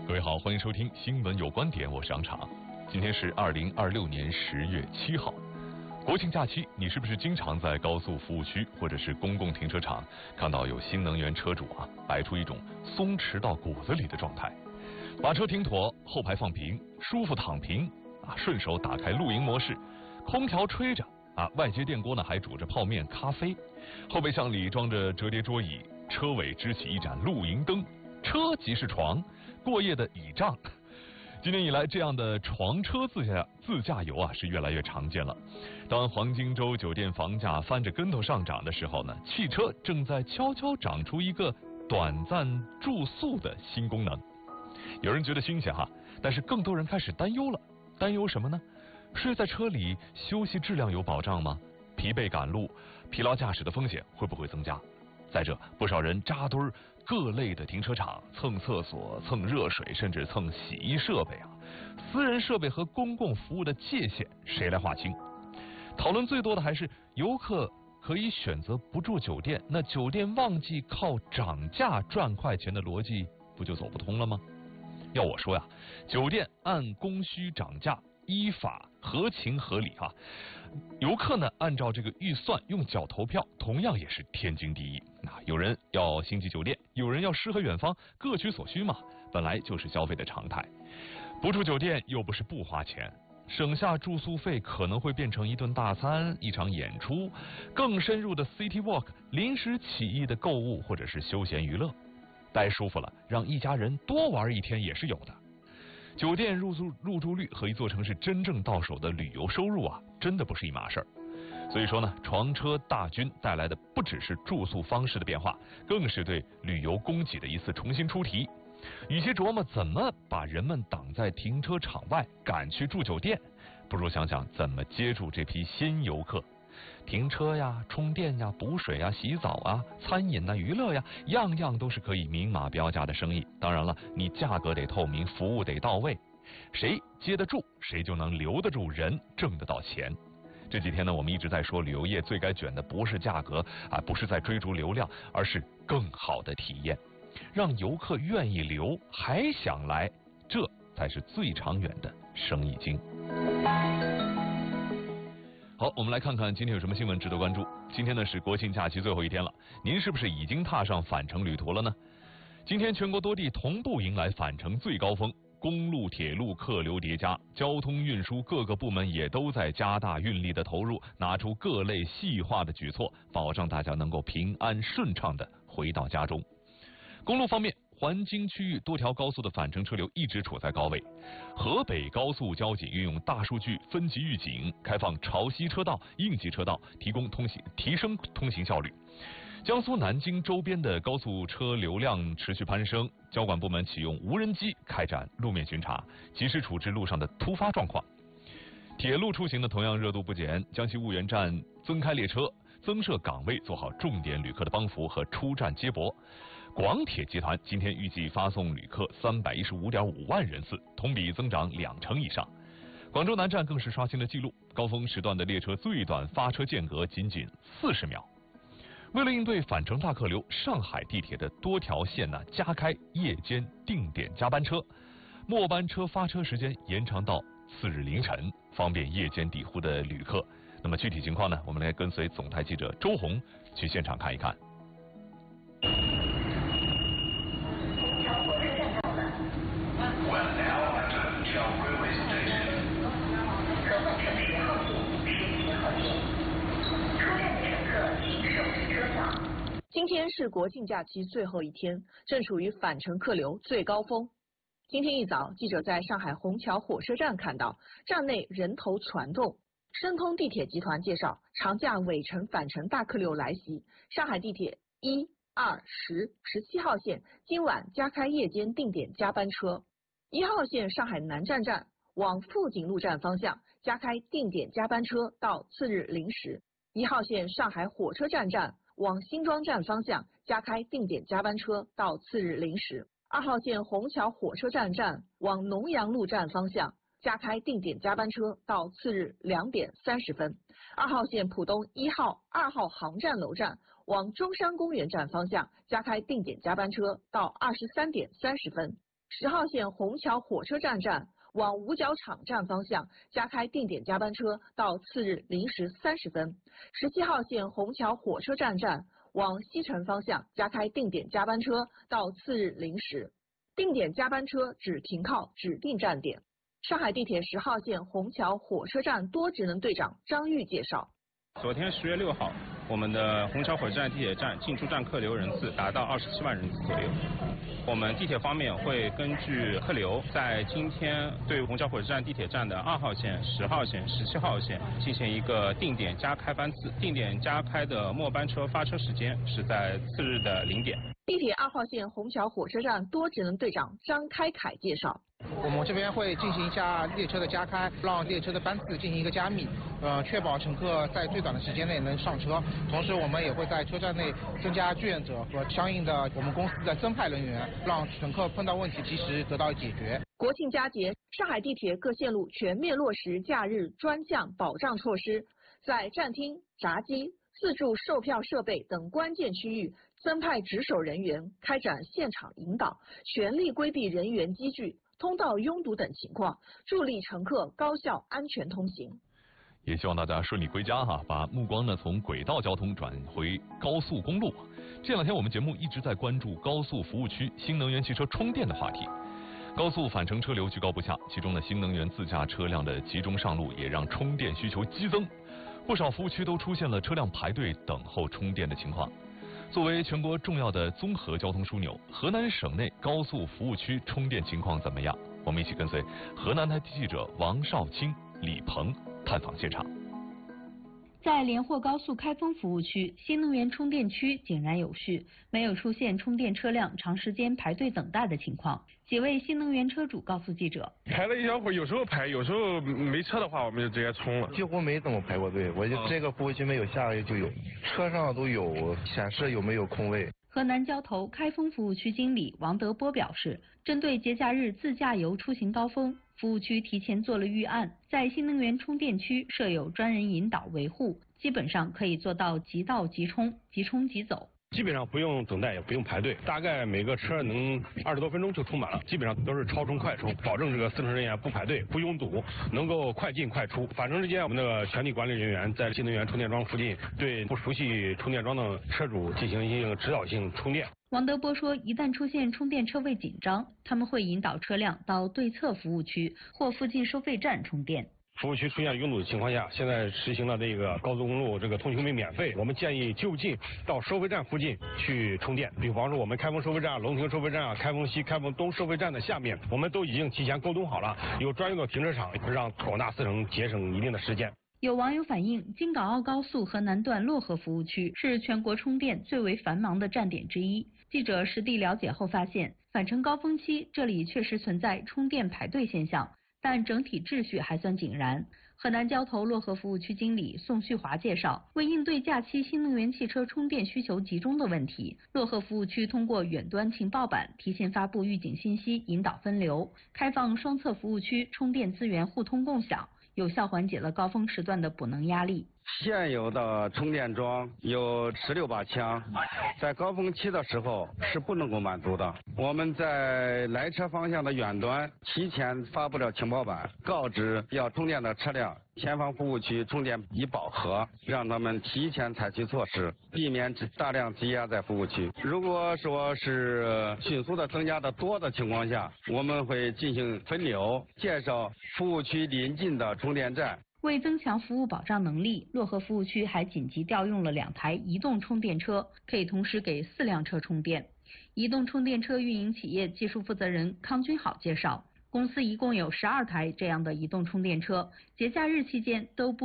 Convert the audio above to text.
各位好，欢迎收听新闻有观点，我是杨常。今天是2026年10月7号，国庆假期，你是不是经常在高速服务区或者是公共停车场看到有新能源车主摆出一种松弛到骨子里的状态，把车停妥，后排放平，舒服躺平顺手打开露营模式，空调吹着外接电锅呢还煮着泡面咖啡，后备箱里装着折叠桌椅，车尾支起一盏露营灯，车即是床，过夜的倚仗。今年以来，这样的床车自驾游是越来越常见了。当黄金周酒店房价翻着跟头上涨的时候呢，汽车正在悄悄长出一个短暂住宿的新功能。有人觉得新鲜但是更多人开始担忧了。担忧什么呢？睡在车里休息质量有保障吗？疲惫赶路、疲劳驾驶的风险会不会增加？再者，不少人扎堆各类的停车场蹭厕所、蹭热水，甚至蹭洗衣设备私人设备和公共服务的界限谁来划清？讨论最多的还是游客可以选择不住酒店，那酒店旺季靠涨价赚快钱的逻辑不就走不通了吗？要我说酒店按供需涨价依法合情合理游客呢按照这个预算用脚投票，同样也是天经地义。有人要星级酒店，有人要诗和远方，各取所需嘛，本来就是消费的常态。不住酒店又不是不花钱，省下住宿费可能会变成一顿大餐、一场演出，更深入的 City Walk、临时起意的购物或者是休闲娱乐。待舒服了，让一家人多玩一天也是有的。酒店入住率和一座城市真正到手的旅游收入真的不是一码事儿。所以说呢，床车大军带来的不只是住宿方式的变化，更是对旅游供给的一次重新出题。与其琢磨怎么把人们挡在停车场外赶去住酒店，不如想想怎么接住这批新游客。停车充电补水洗澡餐饮娱乐样样都是可以明码标价的生意。当然了，你价格得透明，服务得到位，谁接得住谁就能留得住人，挣得到钱。这几天呢，我们一直在说旅游业最该卷的不是价格不是在追逐流量，而是更好的体验，让游客愿意留还想来，这才是最长远的生意经。好，我们来看看今天有什么新闻值得关注。今天呢是国庆假期最后一天了，您是不是已经踏上返程旅途了呢？今天全国多地同步迎来返程最高峰，公路、铁路客流叠加，交通运输各个部门也都在加大运力的投入，拿出各类细化的举措，保障大家能够平安顺畅地回到家中。公路方面，环京区域多条高速的返程车流一直处在高位。河北高速交警运用大数据分级预警，开放潮汐车道、应急车道，提升通行效率。江苏南京周边的高速车流量持续攀升，交管部门启用无人机开展路面巡查，及时处置路上的突发状况。铁路出行呢同样热度不减，江西婺源站增开列车，增设岗位，做好重点旅客的帮扶和出站接驳。广铁集团今天预计发送旅客315.5万人次，同比增长2%以上。广州南站更是刷新了纪录，高峰时段的列车最短发车间隔仅40秒。为了应对返程大客流，上海地铁的多条线加开夜间定点加班车，末班车发车时间延长到次日凌晨，方便夜间抵沪的旅客。那么具体情况呢，我们来跟随总台记者周红去现场看一看。 今天是国庆假期最后一天，正处于返程客流最高峰。今天一早，记者在上海虹桥火车站看到，站内人头攒动。申通地铁集团介绍，长假尾程返程大客流来袭，上海地铁1、2、10、17号线今晚加开夜间定点加班车。1号线上海南站站往富锦路站方向加开定点加班车到次日零时。1号线上海火车站站往新庄站方向加开定点加班车到次日零时。2号线虹桥火车站站往农阳路站方向加开定点加班车到次日2点30分。2号线浦东1号、2号航站楼站往中山公园站方向加开定点加班车到23点30分。 10号线虹桥火车站站往五角场站方向加开定点加班车到次日0时30分。17号线虹桥火车站站往西城方向加开定点加班车到次日0时。定点加班车只停靠指定站点。上海地铁10号线虹桥火车站多职能队长张玉介绍， 昨天10月6号，我们的虹桥火车站地铁站进出站客流人次达到27万人次左右。我们地铁方面会根据客流，在今天对虹桥火车站地铁站的2号线、10号线、17号线进行一个定点加开班次，定点加开的末班车发车时间是在次日的0点。 地铁2号线虹桥火车站多职能队长张开凯介绍， 我们这边会进行一下列车的加开，让列车的班次进行一个加密，确保乘客在最短的时间内能上车。同时，我们也会在车站内增加志愿者和相应的我们公司的增派人员，让乘客碰到问题及时得到解决。 国庆佳节，上海地铁各线路全面落实假日专项保障措施，在站厅、闸机、自助售票设备等关键区域增派值守人员，开展现场引导，全力规避人员积聚、通道拥堵等情况，助力乘客高效安全通行。 也希望大家顺利归家哈，把目光呢从轨道交通转回高速公路。这两天我们节目一直在关注高速服务区新能源汽车充电的话题。高速返程车流居高不下，其中的新能源自驾车辆的集中上路，也让充电需求激增。不少服务区都出现了车辆排队等候充电的情况。作为全国重要的综合交通枢纽，河南省内高速服务区充电情况怎么样？我们一起跟随河南台记者王少卿、李鹏探访现场。 在连霍高速开封服务区，新能源充电区井然有序，没有出现充电车辆长时间排队等待的情况。几位新能源车主告诉记者， 排了一小会儿，有时候排，有时候没车的话，我们就直接充了。 几乎没怎么排过队，我就这个服务区没有，下个月就有，车上都有显示有没有空位。 河南交投开封服务区经理王德波表示，针对节假日自驾游出行高峰，服务区提前做了预案，在新能源充电区设有专人引导维护，基本上可以做到即到即充，即充即走。 基本上不用等待，也不用排队，大概每个车能20多分钟就充满了，基本上都是超充快充，保证这个司乘人员不排队、不拥堵，能够快进快出。返程之间，我们的全体管理人员在新能源充电桩附近，对不熟悉充电桩的车主进行一个指导性充电。 王德波说，一旦出现充电车位紧张，他们会引导车辆到对侧服务区或附近收费站充电。 服务区出现拥堵的情况下，现在实行了这个高速公路这个通行费免费，我们建议就近到收费站附近去充电。比方说我们开封收费站、龙亭收费站啊、开封西、开封东收费站的下面，我们都已经提前沟通好了，有专用的停车场，让广大司乘节省一定的时间。 有网友反映，京港澳高速河南段漯河服务区是全国充电最为繁忙的站点之一。记者实地了解后发现，返程高峰期这里确实存在充电排队现象，但整体秩序还算井然。河南交投漯河服务区经理宋旭华介绍，为应对假期新能源汽车充电需求集中的问题，漯河服务区通过远端情报板提前发布预警信息，引导分流，开放双侧服务区充电资源互通共享，有效缓解了高峰时段的补能压力。 现有的充电桩有16把枪，在高峰期的时候是不能够满足的。我们在来车方向的远端提前发布了情报板，告知要充电的车辆前方服务区充电已饱和，让他们提前采取措施，避免大量积压在服务区。如果说是迅速的增加的多的情况下，我们会进行分流，介绍服务区邻近的充电站。 为增强服务保障能力，漯河服务区还紧急调用了2台移动充电车，可以同时给4辆车充电。移动充电车运营企业技术负责人康军好介绍，公司一共有12台这样的移动充电车，节假日期间都不